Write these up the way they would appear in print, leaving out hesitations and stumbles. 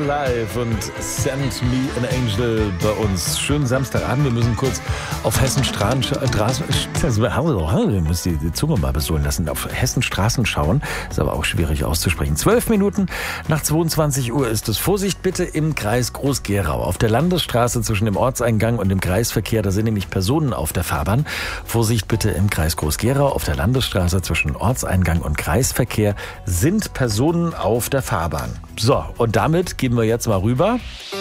Alive und Send Me an Angel bei uns. Schönen Samstagabend. Wir müssen kurz auf Hessenstraßen die Zunge mal besohlen lassen. Auf Hessenstraßen schauen. Ist aber auch schwierig auszusprechen. 12 Minuten nach 22 Uhr ist es. Vorsicht bitte im Kreis Groß-Gerau. Auf der Landesstraße zwischen dem Ortseingang und dem Kreisverkehr, da sind nämlich Personen auf der Fahrbahn. Vorsicht bitte im Kreis Groß-Gerau. Auf der Landesstraße zwischen Ortseingang und Kreisverkehr sind Personen auf der Fahrbahn. So, und damit gehen wir jetzt mal rüber.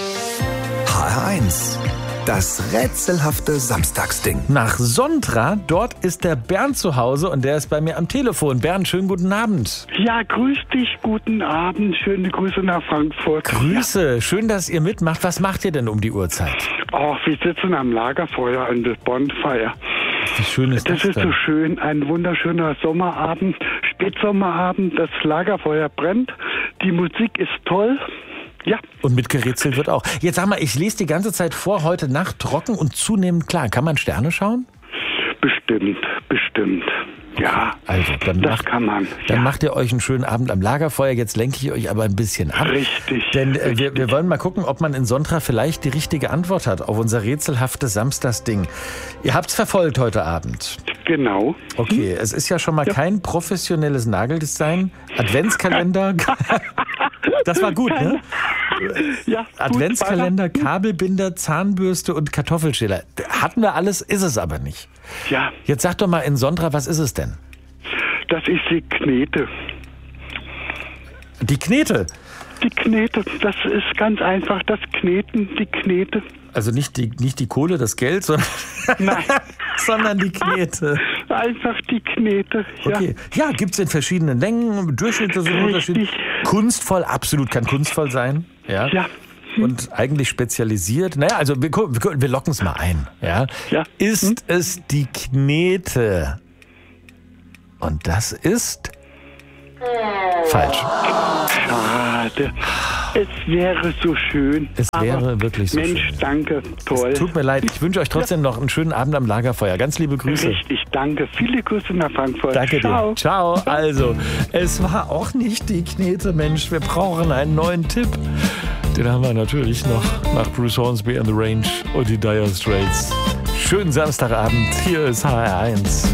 HR1, das rätselhafte Samstagsding. Nach Sontra, dort ist der Bernd zu Hause und der ist bei mir am Telefon. Bernd, schönen guten Abend. Ja, grüß dich, guten Abend. Schöne Grüße nach Frankfurt. Grüße, schön, dass ihr mitmacht. Was macht ihr denn um die Uhrzeit? Oh, wir sitzen am Lagerfeuer an der Bonfire. Wie schön ist das Das ist denn? so schön, ein wunderschöner Sommerabend, Spätsommerabend, das Lagerfeuer brennt, die Musik ist toll. Ja. Und mitgerätselt wird auch. Jetzt sag mal, ich lese die ganze Zeit vor, heute Nacht trocken und zunehmend klar. Kann man Sterne schauen? Bestimmt. Ja, Also, dann kann man. Dann macht ihr euch einen schönen Abend am Lagerfeuer. Jetzt lenke ich euch aber ein bisschen ab. Richtig. Denn wir wollen mal gucken, ob man in Sontra vielleicht die richtige Antwort hat auf unser rätselhaftes Samstagsding. Ihr habt's verfolgt heute Abend. Genau. Okay, es ist ja schon mal kein professionelles Nageldesign. Adventskalender. Das war gut, ne? Ja, Adventskalender, Kabelbinder, Zahnbürste und Kartoffelschäler. Hatten wir alles, ist es aber nicht. Ja, Jetzt sag doch mal in Sontra, was ist es denn? das ist die Knete. Die Knete. Die Knete, das ist ganz einfach, das Kneten, die Knete. Also nicht die Kohle, das Geld, sondern, Nein, sondern die Knete. einfach die Knete. Ja. Okay. Ja, gibt's in verschiedenen Längen, Durchschnitte sind unterschiedlich. Kunstvoll, absolut kann kunstvoll sein. Ja. Ja. Und eigentlich spezialisiert. Naja, also wir locken es mal ein. Ja. Ja. Ist es die Knete? Und das ist falsch. Schade. Es wäre so schön. Es wäre wirklich so Mensch, schön. danke, toll. Tut mir leid, ich wünsche euch trotzdem noch einen schönen Abend am Lagerfeuer. Ganz liebe Grüße. Richtig, danke. Viele Grüße nach Frankfurt. Danke Ciao. dir. Ciao. Also, es war auch nicht die Knete, Mensch. Wir brauchen einen neuen Tipp. Den haben wir natürlich noch nach Bruce Hornsby and the Range und die Dire Straits. Schönen Samstagabend. Hier ist HR1.